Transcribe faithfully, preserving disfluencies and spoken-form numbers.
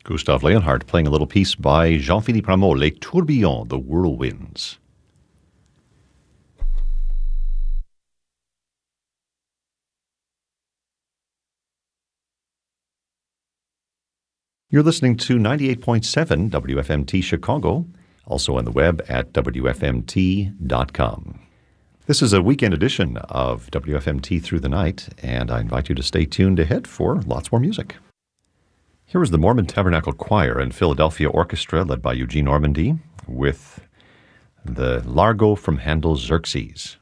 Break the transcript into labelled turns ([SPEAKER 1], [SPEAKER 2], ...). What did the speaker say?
[SPEAKER 1] Gustav Leonhardt playing a little piece by Jean-Philippe Rameau, Les Tourbillons, the Whirlwinds. You're listening to ninety-eight point seven W F M T Chicago, also on the web at W F M T dot com. This is a weekend edition of W F M T Through the Night, and I invite you to stay tuned ahead for lots more music. Here is the Mormon Tabernacle Choir and Philadelphia Orchestra, led by Eugene Ormandy, with the Largo from Handel's Xerxes.